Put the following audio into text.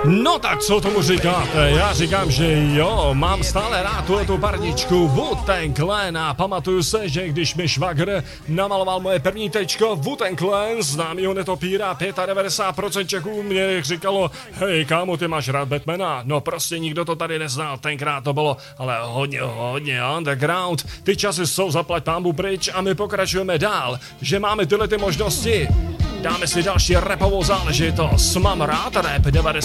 No tak co tomu říkáte? Já říkám, že jo, mám stále rád tuhletu parničku Wu-Tang Clan a pamatuju se, že když mi švagr namaloval moje první tečko Wu-Tang Clan, známýho netopíra, 95% Čechů mě říkalo, hej kámo, ty máš rád Batmana? No prostě nikdo to tady neznal, tenkrát to bylo, ale hodně underground. Ty časy jsou zaplať pánbu pryč a my pokračujeme dál, že máme tyhle ty možnosti. Dáme si další rapovou záležitost. Mám rád rap 90.